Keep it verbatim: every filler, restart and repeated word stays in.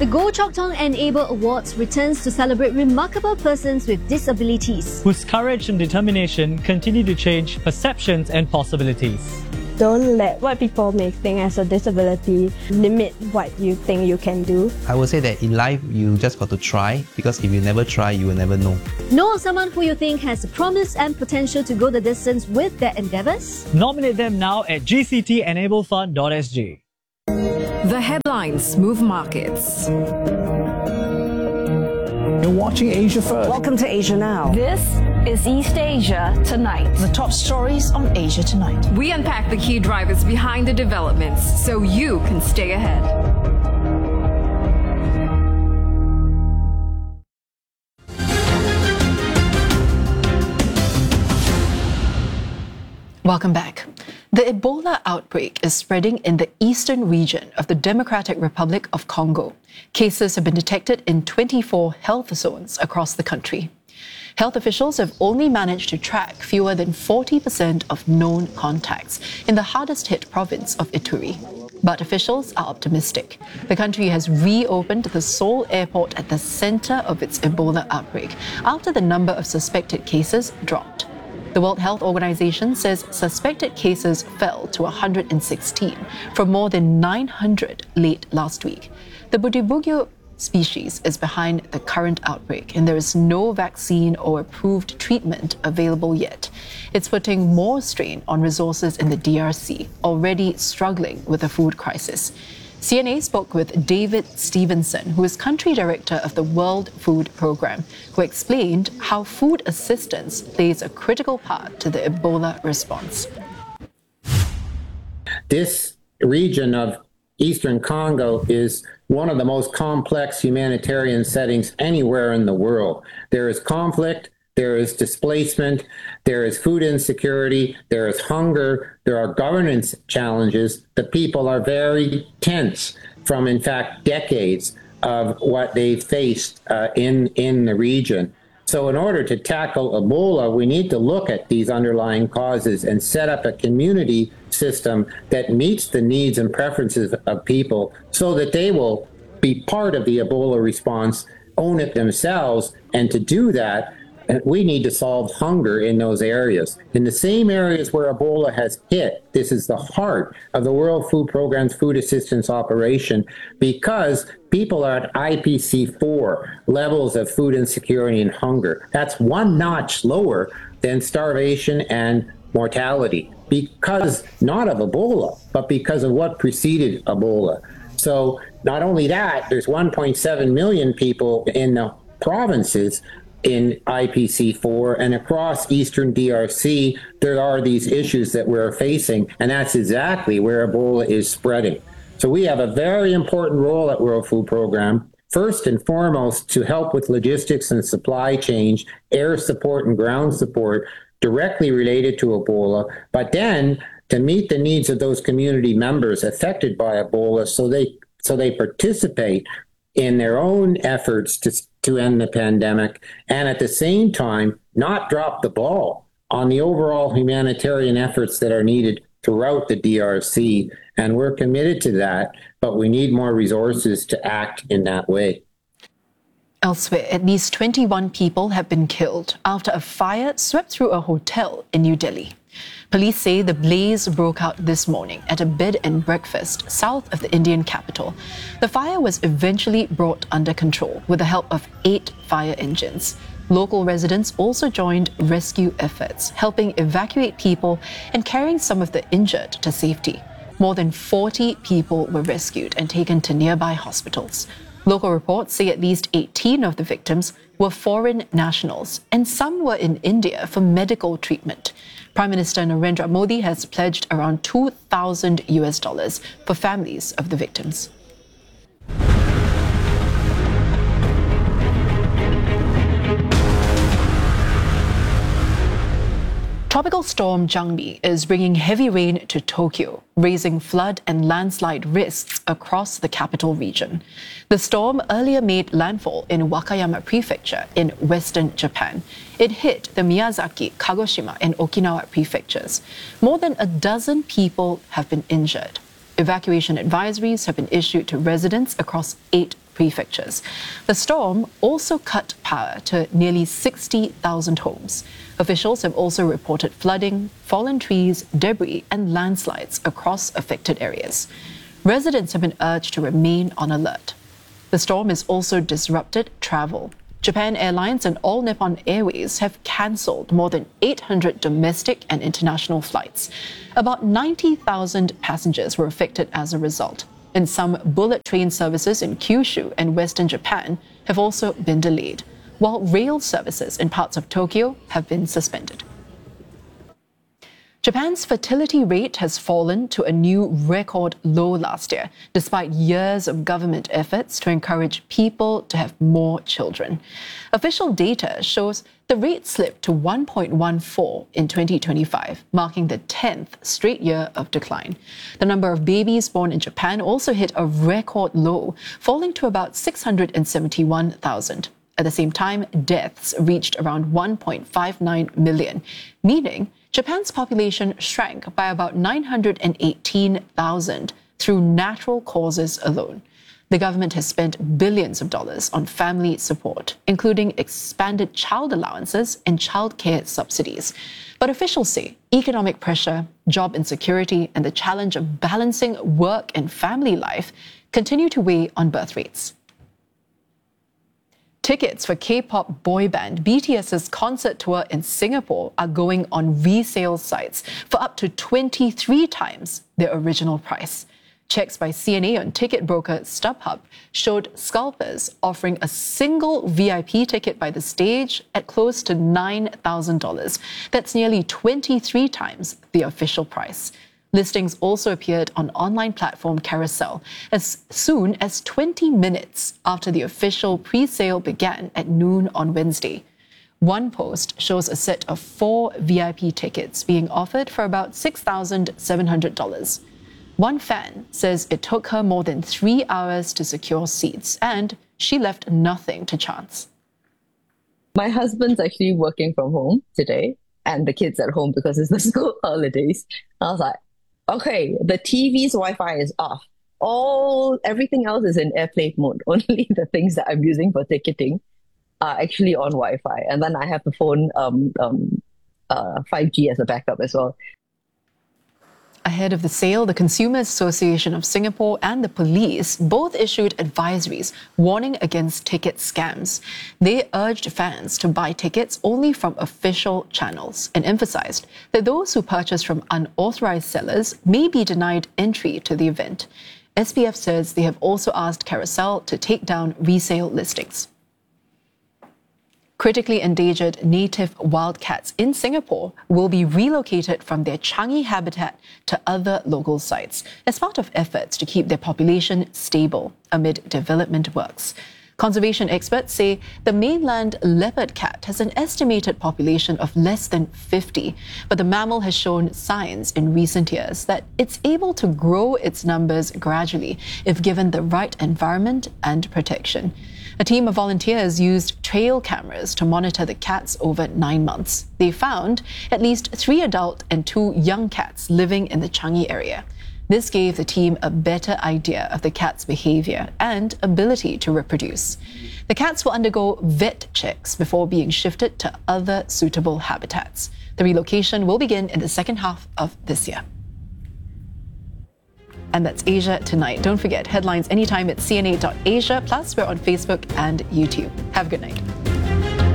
The Go Chok Tong Enable Awards returns to celebrate remarkable persons with disabilities, whose courage and determination continue to change perceptions and possibilities. Don't let what people may think as a disability limit what you think you can do. I would say that in life, you just got to try, because if you never try, you will never know. Know of someone who you think has the promise and potential to go the distance with their endeavours? Nominate them now at g c t enable fund dot s g. The headlines move markets. You're watching Asia First. Welcome to Asia Now. This is East Asia Tonight. The top stories on Asia Tonight. We unpack the key drivers behind the developments so you can stay ahead. Welcome back. The Ebola outbreak is spreading in the eastern region of the Democratic Republic of Congo. Cases have been detected in twenty-four health zones across the country. Health officials have only managed to track fewer than forty percent of known contacts in the hardest-hit province of Ituri. But officials are optimistic. The country has reopened the Seoul airport at the center of its Ebola outbreak after the number of suspected cases dropped. The World Health Organization says suspected cases fell to one hundred sixteen from more than nine hundred late last week. The Budibugyo species is behind the current outbreak, and there is no vaccine or approved treatment available yet. It's putting more strain on resources in the D R C, already struggling with a food crisis. C N A spoke with David Stevenson, who is country director of the World Food Programme, who explained how food assistance plays a critical part to the Ebola response. This region of Eastern Congo is one of the most complex humanitarian settings anywhere in the world. There is conflict, there is displacement, there is food insecurity, there is hunger, there are governance challenges. The people are very tense from, in fact, decades of what they faced uh, in, in the region. So in order to tackle Ebola, we need to look at these underlying causes and set up a community system that meets the needs and preferences of people so that they will be part of the Ebola response, own it themselves, and to do that, we need to solve hunger in those areas. In the same areas where Ebola has hit, this is the heart of the World Food Programme's food assistance operation, because people are at I P C four levels of food insecurity and hunger. That's one notch lower than starvation and mortality, because not of Ebola, but because of what preceded Ebola. So not only that, there's one point seven million people in the provinces in I P C four, and across eastern D R C, there are these issues that we're facing, and that's exactly where Ebola is spreading. So we have a very important role at World Food Programme, first and foremost to help with logistics and supply chain, air support and ground support directly related to Ebola, but then to meet the needs of those community members affected by Ebola so they so they participate in their own efforts to to end the pandemic, and at the same time, not drop the ball on the overall humanitarian efforts that are needed throughout the D R C. And we're committed to that, but we need more resources to act in that way. Elsewhere, at least twenty-one people have been killed after a fire swept through a hotel in New Delhi. Police say the blaze broke out this morning at a bed and breakfast south of the Indian capital. The fire was eventually brought under control with the help of eight fire engines. Local residents also joined rescue efforts, helping evacuate people and carrying some of the injured to safety. More than forty people were rescued and taken to nearby hospitals. Local reports say at least eighteen of the victims were foreign nationals, and some were in India for medical treatment. Prime Minister Narendra Modi has pledged around two thousand U S dollars for families of the victims. Tropical storm Jangmi is bringing heavy rain to Tokyo, raising flood and landslide risks across the capital region. The storm earlier made landfall in Wakayama Prefecture in western Japan. It hit the Miyazaki, Kagoshima, and Okinawa prefectures. More than a dozen people have been injured. Evacuation advisories have been issued to residents across eight prefectures. The storm also cut power to nearly sixty thousand homes. Officials have also reported flooding, fallen trees, debris, and landslides across affected areas. Residents have been urged to remain on alert. The storm has also disrupted travel. Japan Airlines and All Nippon Airways have cancelled more than eight hundred domestic and international flights. About ninety thousand passengers were affected as a result, and some bullet train services in Kyushu and Western Japan have also been delayed, while rail services in parts of Tokyo have been suspended. Japan's fertility rate has fallen to a new record low last year, despite years of government efforts to encourage people to have more children. Official data shows the rate slipped to one point one four in twenty twenty-five, marking the tenth straight year of decline. The number of babies born in Japan also hit a record low, falling to about six hundred seventy-one thousand. At the same time, deaths reached around one point five nine million, meaning Japan's population shrank by about nine hundred eighteen thousand through natural causes alone. The government has spent billions of dollars on family support, including expanded child allowances and childcare subsidies. But officials say economic pressure, job insecurity, and the challenge of balancing work and family life continue to weigh on birth rates. Tickets for K-pop boy band BTS's concert tour in Singapore are going on resale sites for up to twenty-three times their original price. Checks by C N A on ticket broker StubHub showed scalpers offering a single V I P ticket by the stage at close to nine thousand dollars. That's nearly twenty-three times the official price. Listings also appeared on online platform Carousel as soon as twenty minutes after the official pre-sale began at noon on Wednesday. One post shows a set of four V I P tickets being offered for about six thousand seven hundred dollars. One fan says it took her more than three hours to secure seats, and she left nothing to chance. My husband's actually working from home today, and the kids at home because it's the school holidays. I was like, okay, the T V's Wi-Fi is off. All everything else is in airplane mode. Only the things that I'm using for ticketing are actually on Wi-Fi. And then I have the phone um, um, uh, five G as a backup as well. Ahead of the sale, the Consumers Association of Singapore and the police both issued advisories warning against ticket scams. They urged fans to buy tickets only from official channels and emphasized that those who purchase from unauthorized sellers may be denied entry to the event. S P F says they have also asked Carousel to take down resale listings. Critically endangered native wildcats in Singapore will be relocated from their Changi habitat to other local sites as part of efforts to keep their population stable amid development works. Conservation experts say the mainland leopard cat has an estimated population of less than fifty, but the mammal has shown signs in recent years that it's able to grow its numbers gradually if given the right environment and protection. A team of volunteers used trail cameras to monitor the cats over nine months. They found at least three adult and two young cats living in the Changi area. This gave the team a better idea of the cat's behavior and ability to reproduce. The cats will undergo vet checks before being shifted to other suitable habitats. The relocation will begin in the second half of this year. And that's Asia Tonight. Don't forget, headlines anytime at C N A dot asia. Plus, we're on Facebook and YouTube. Have a good night.